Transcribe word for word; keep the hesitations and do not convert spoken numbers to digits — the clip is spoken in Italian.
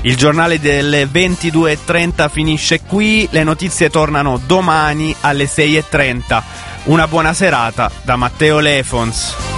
Il giornale delle ventidue e trenta finisce qui, le notizie tornano domani alle sei e trenta. Una buona serata da Matteo Lefons.